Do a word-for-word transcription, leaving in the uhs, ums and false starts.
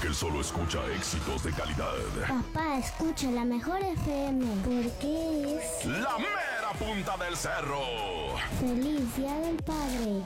que él solo escucha éxitos de calidad. Papá, escucha la mejor F M, porque es... La mera punta del cerro. ¡Feliz Día del Padre!